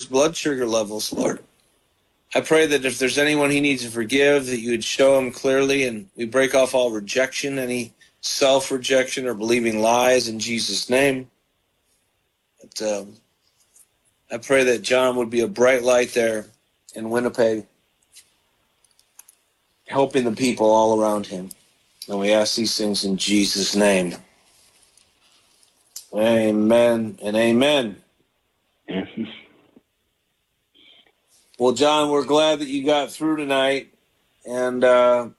blood sugar levels, Lord. I pray that if there's anyone he needs to forgive, that you would show him clearly, and we break off all rejection, any self-rejection or believing lies in Jesus' name. But, I pray that John would be a bright light there in Winnipeg, helping the people all around him. And we ask these things in Jesus' name. Amen and amen. Well, John, we're glad that you got through tonight. And I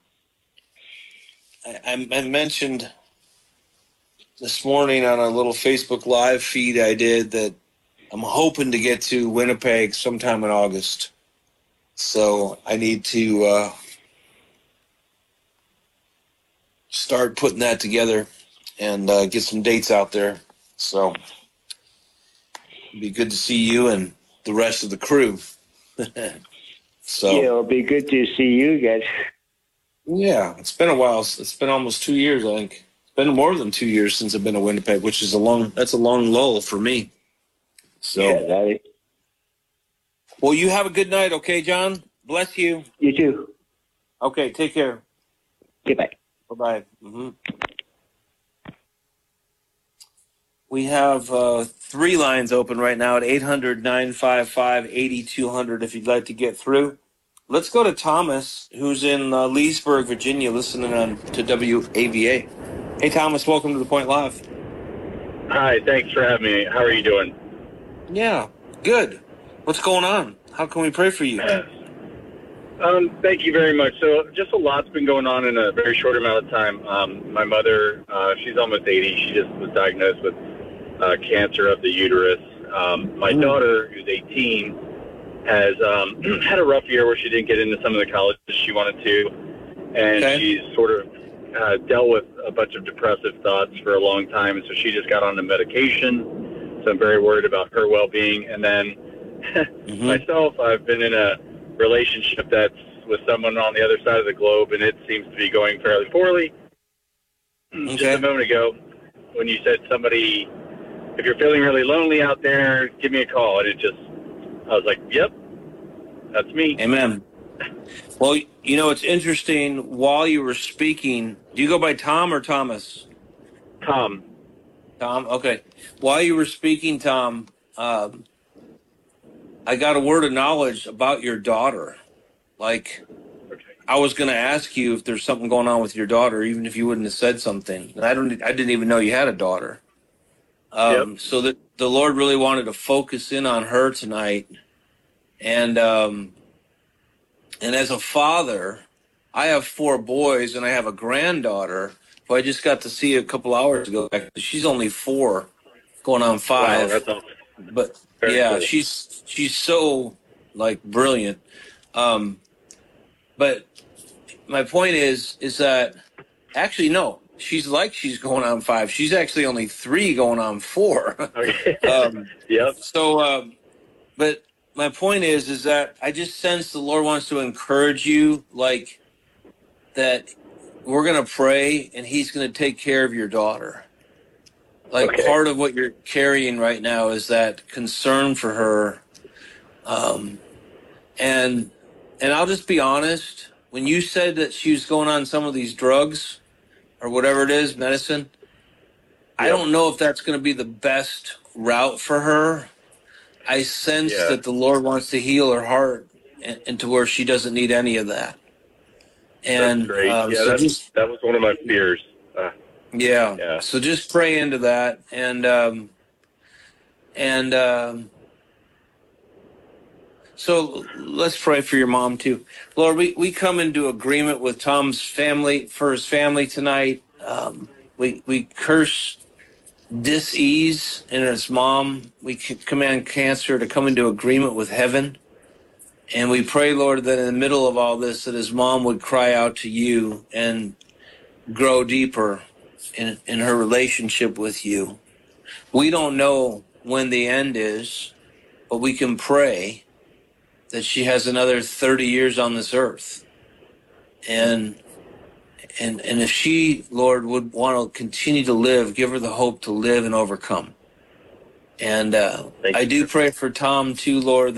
mentioned this morning on a little Facebook Live feed I did that I'm hoping to get to Winnipeg sometime in August. So I need to start putting that together and get some dates out there. So it'd be good to see you and the rest of the crew. So yeah, it'll be good to see you guys. Yeah, it's been a while. It's been almost 2 years, I think. It's been more than 2 years since I've been to Winnipeg, which is a long lull for me. So, yeah, well, you have a good night, okay, John? Bless you. You too. Okay, take care. Goodbye. Bye-bye. Mm-hmm. We have 3 lines open right now at 800-955-8200 if you'd like to get through. Let's go to Thomas, who's in Leesburg, Virginia, listening on to WAVA. Hey, Thomas, welcome to The Point Live. Hi, thanks for having me. How are you doing? Yeah, good. What's going on? How can we pray for you? Thank you very much. So just a lot's been going on in a very short amount of time. My mother, she's almost 80. She just was diagnosed with cancer of the uterus. My daughter, who's 18, has had a rough year where she didn't get into some of the colleges she wanted to. And she's sort of dealt with a bunch of depressive thoughts for a long time. And so she just got on the medication. So I'm very worried about her well-being. And then myself, I've been in a relationship that's with someone on the other side of the globe, and it seems to be going fairly poorly. Just a moment ago, when you said somebody, if you're feeling really lonely out there, give me a call. And I was like, yep, that's me. Amen. Well, you know, it's interesting. While you were speaking, do you go by Tom or Thomas? Tom. Tom, okay. While you were speaking, Tom, I got a word of knowledge about your daughter. Like, I was going to ask you if there's something going on with your daughter, even if you wouldn't have said something. And I didn't even know you had a daughter. So that the Lord really wanted to focus in on her tonight. And as a father, I have 4 boys and I have a granddaughter who I just got to see a couple hours ago. She's only 4, going on 5. Wow, that's awesome. But Very cool. she's so like brilliant. But my point is that actually no, she's going on 5. She's actually only 3 going on 4. Okay. Yep. So, but my point is that I just sense the Lord wants to encourage you, like that we're going to pray and He's going to take care of your daughter. Like part of what you're carrying right now is that concern for her. And I'll just be honest, when you said that she was going on some of these drugs or whatever it is, medicine, I don't know if that's going to be the best route for her. I sense that the Lord wants to heal her heart and to where she doesn't need any of that. And that's great. That was one of my fears. So just pray into that, and so let's pray for your mom too. Lord, we come into agreement with Tom's family, for his family tonight. We curse dis-ease in his mom. We command cancer to come into agreement with heaven. And we pray, Lord, that in the middle of all this, that his mom would cry out to you and grow deeper in her relationship with you. We don't know when the end is, but we can pray that she has another 30 years on this earth. And if she, Lord, would want to continue to live, give her the hope to live and overcome. And I do pray for Tom too, Lord,